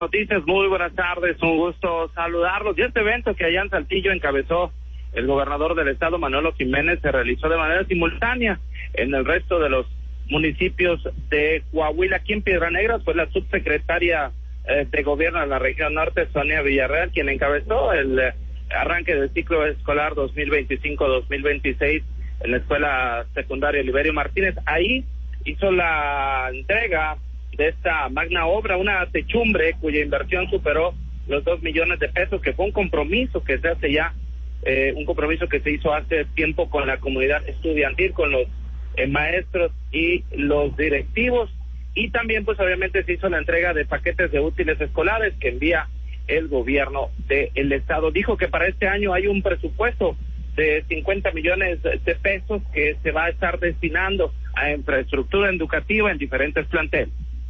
Noticias, muy buenas tardes, un gusto saludarlos. Y este evento que allá en Saltillo encabezó el gobernador del estado, Manolo Jiménez, se realizó de manera simultánea en el resto de los municipios de Coahuila. Aquí en Piedras Negras fue la subsecretaria de gobierno de la región norte, Sonia Villarreal, quien encabezó el arranque del ciclo escolar 2025-2026 en la escuela secundaria Oliverio Martínez. Ahí hizo la entrega de esta magna obra, una techumbre cuya inversión superó los 2 millones de pesos, que fue un compromiso que se hace ya, un compromiso que se hizo hace tiempo con la comunidad estudiantil, con los maestros y los directivos, y también pues obviamente se hizo la entrega de paquetes de útiles escolares que envía el gobierno del estado. Dijo que para este año hay un presupuesto de 50 millones de pesos que se va a estar destinando a infraestructura educativa en diferentes planteles.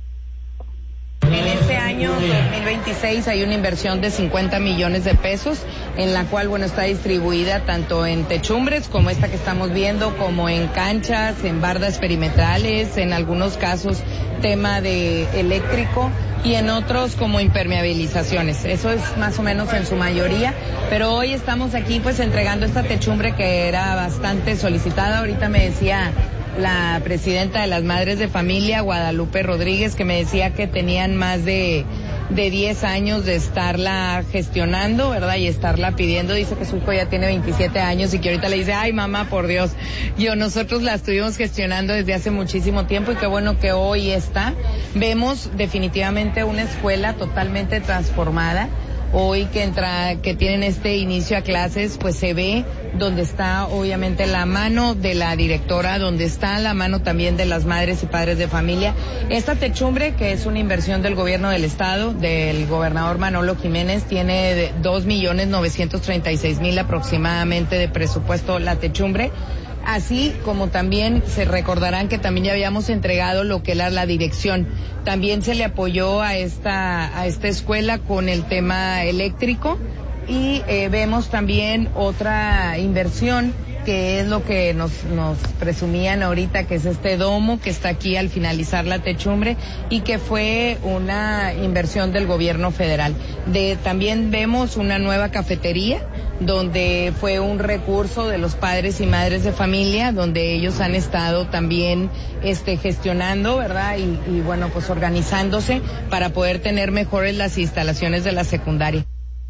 En este año 2026 hay una inversión de 50 millones de pesos, en la cual, bueno, está distribuida tanto en techumbres, como esta que estamos viendo, como en canchas, en bardas perimetrales, en algunos casos tema de eléctrico, y en otros como impermeabilizaciones. Eso es más o menos en su mayoría, pero hoy estamos aquí pues entregando esta techumbre que era bastante solicitada. Ahorita me decía la presidenta de las Madres de Familia, Guadalupe Rodríguez, que me decía que tenían más de 10 años de estarla gestionando, ¿verdad? Y estarla pidiendo. Dice que su hijo ya tiene 27 años y que ahorita le dice, ay mamá, por Dios, nosotros la estuvimos gestionando desde hace muchísimo tiempo, y qué bueno que hoy está. Vemos definitivamente una escuela totalmente transformada. Hoy que tienen este inicio a clases, pues se ve donde está obviamente la mano de la directora, donde está la mano también de las madres y padres de familia. Esta techumbre, que es una inversión del gobierno del estado, del gobernador Manolo Jiménez, tiene 2.936.000 aproximadamente de presupuesto la techumbre. Así como también se recordarán que también ya habíamos entregado lo que era la dirección. También se le apoyó a esta escuela con el tema eléctrico, y vemos también otra inversión que es lo que nos presumían ahorita, que es este domo que está aquí al finalizar la techumbre, y que fue una inversión del gobierno federal. También vemos una nueva cafetería, donde fue un recurso de los padres y madres de familia, donde ellos han estado también gestionando, ¿verdad? Y bueno, pues organizándose para poder tener mejores las instalaciones de la secundaria.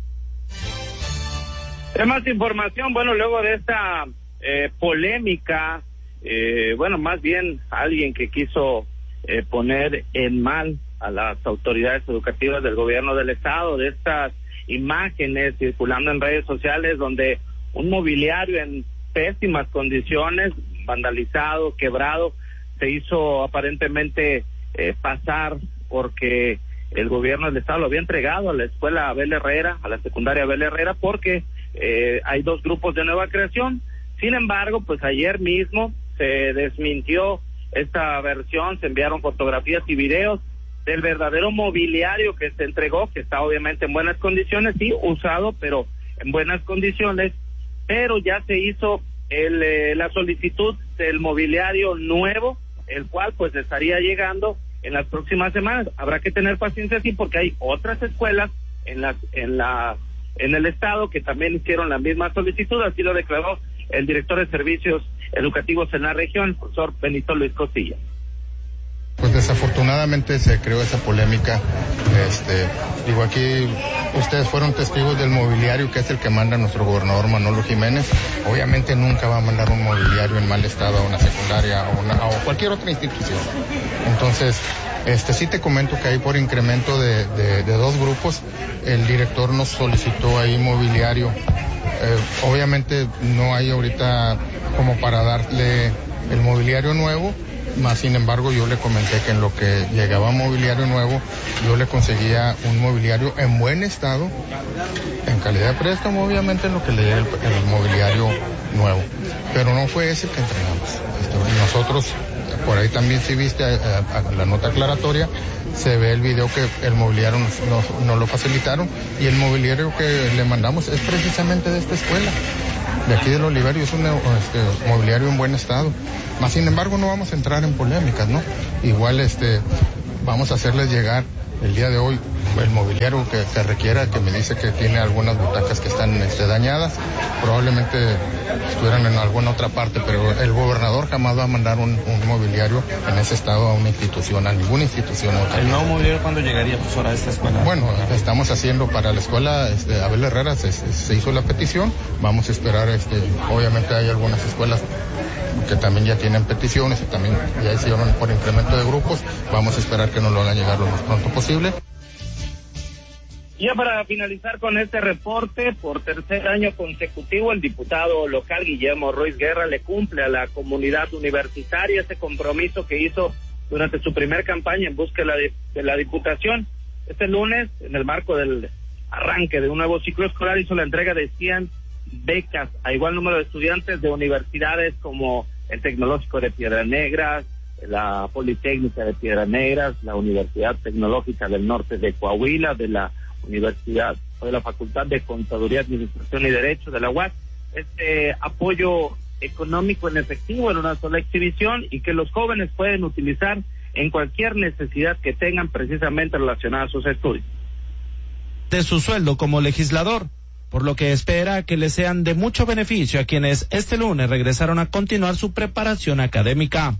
Más información, bueno, luego de esta polémica, bueno, más bien alguien que quiso poner en mal a las autoridades educativas del gobierno del estado, de estas imágenes circulando en redes sociales donde un mobiliario en pésimas condiciones, vandalizado, quebrado, se hizo aparentemente pasar porque el gobierno del estado lo había entregado a la escuela Abel Herrera, a la secundaria Abel Herrera, porque hay 2 grupos de nueva creación. Sin embargo, pues ayer mismo se desmintió esta versión, se enviaron fotografías y videos del verdadero mobiliario que se entregó, que está obviamente en buenas condiciones, sí, usado, pero en buenas condiciones, pero ya se hizo la solicitud del mobiliario nuevo, el cual pues estaría llegando en las próximas semanas. Habrá que tener paciencia, sí, porque hay otras escuelas en el estado que también hicieron la misma solicitud. Así lo declaró el director de servicios educativos en la región, el profesor Benito Luis Costilla. Pues desafortunadamente se creó esa polémica. Digo, aquí ustedes fueron testigos del mobiliario, que es el que manda nuestro gobernador Manolo Jiménez. Obviamente nunca va a mandar un mobiliario en mal estado a una secundaria o cualquier otra institución. Entonces, sí te comento que ahí por incremento de 2 grupos, el director nos solicitó ahí mobiliario. Obviamente no hay ahorita como para darle el mobiliario nuevo, más sin embargo yo le comenté que en lo que llegaba mobiliario nuevo, yo le conseguía un mobiliario en buen estado, en calidad de préstamo, obviamente en lo que le llega el mobiliario nuevo, pero no fue ese que entregamos. Nosotros, por ahí también si viste la nota aclaratoria, se ve el video que el mobiliario nos lo facilitaron, y el mobiliario que le mandamos es precisamente de esta escuela, de aquí del Oliverio. Es un mobiliario en buen estado. Más sin embargo no vamos a entrar en polémicas, ¿no? Igual vamos a hacerles llegar el día de hoy el mobiliario que requiera, que me dice que tiene algunas butacas que están dañadas, probablemente estuvieran en alguna otra parte, pero el gobernador jamás va a mandar un mobiliario en ese estado a una institución, a ninguna institución. ¿El nuevo mobiliario cuándo llegaría, profesor, a esta escuela? Bueno, estamos haciendo para la escuela Abel Herrera, se hizo la petición, vamos a esperar, obviamente hay algunas escuelas que también ya tienen peticiones y también ya hicieron por incremento de grupos, vamos a esperar que nos lo hagan llegar lo más pronto posible. Ya para finalizar con este reporte, por tercer año consecutivo, el diputado local Guillermo Ruiz Guerra le cumple a la comunidad universitaria ese compromiso que hizo durante su primer campaña en búsqueda de la diputación. Este lunes, en el marco del arranque de un nuevo ciclo escolar, hizo la entrega de 100 becas a igual número de estudiantes de universidades como el Tecnológico de Piedras Negras, la Politécnica de Piedras Negras, la Universidad Tecnológica del Norte de Coahuila, de la Universidad o de la Facultad de Contaduría, Administración y Derecho de la UAS. Este apoyo económico en efectivo en una sola exhibición y que los jóvenes pueden utilizar en cualquier necesidad que tengan precisamente relacionada a sus estudios. De su sueldo como legislador, por lo que espera que les sean de mucho beneficio a quienes este lunes regresaron a continuar su preparación académica.